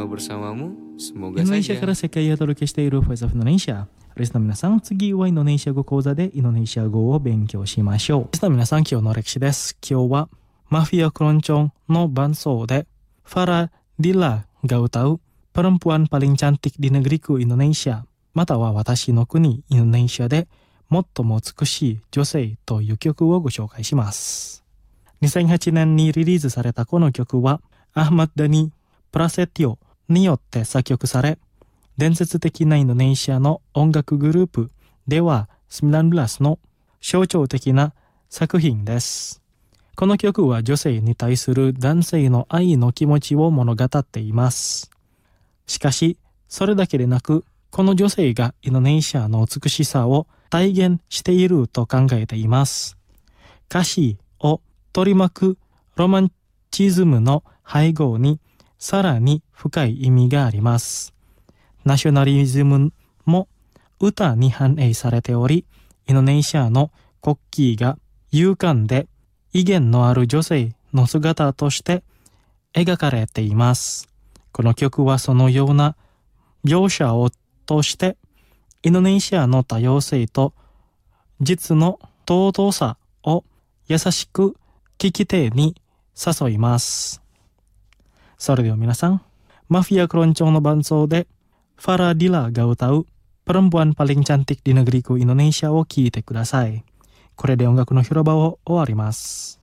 bersamamu. Semoga インドネシア saja. から世界へお届けしている Voice of Indonesia。リスナーの皆さん、次はインドネシア語講座でインドネシア語を勉強しましょう。リスナーの皆さん、今日の歴史です。今日はマフィアクロンチョンの伴奏でファラ・ディラが歌う Perempuan Paling Cantik di Negeriku Indonesia、 または私の国インドネシアで最も美しい女性という曲をご紹介します。2008年にリリースされたこの曲はアハマッダニ・プラセティオによって作曲され、伝説的なインドネシアの音楽グループでは19の象徴的な作品です。この曲は女性に対する男性の愛の気持ちを物語っています。しかし、それだけでなく、この女性がインドネシアの美しさを体現していると考えています。歌詞を取り巻くロマンチズムの背後にさらに深い意味があります。ナショナリズムも歌に反映されており、インドネシアの国旗が勇敢で威厳のある女性の姿として描かれています。この曲はそのような描写を通してインドネシアの多様性と実の尊さを優しく聞き手に誘います。それでは皆さん、マフィアクロンチョンの伴奏でファラ・ディラが歌う Perempuan Paling Cantik di Negeriku Indonesia を聴いてください。これで音楽の広場を終わります。